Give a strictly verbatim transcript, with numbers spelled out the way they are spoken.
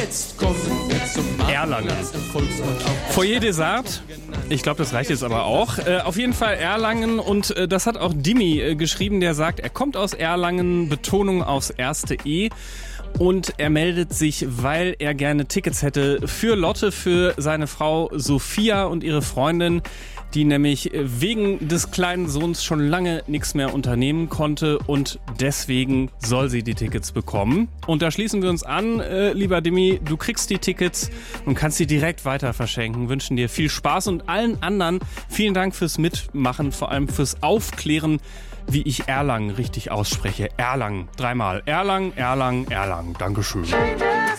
Jetzt kommen wir zum Erlangen. Volksmund auf. Foyer des Arts. Ich glaube, das reicht jetzt aber auch. Äh, auf jeden Fall Erlangen und äh, das hat auch Dimi äh, geschrieben, der sagt, er kommt aus Erlangen, Betonung aufs erste E. Und er meldet sich, weil er gerne Tickets hätte für Lotte, für seine Frau Sophia und ihre Freundin, die nämlich wegen des kleinen Sohns schon lange nichts mehr unternehmen konnte und deswegen soll sie die Tickets bekommen. Und da schließen wir uns an, äh, lieber Dimi, du kriegst die Tickets und kannst sie direkt weiter verschenken. Wünschen dir viel Spaß und allen anderen vielen Dank fürs Mitmachen, vor allem fürs Aufklären, wie ich Erlangen richtig ausspreche. Erlangen, dreimal. Erlangen, Erlangen, Erlangen. Dankeschön.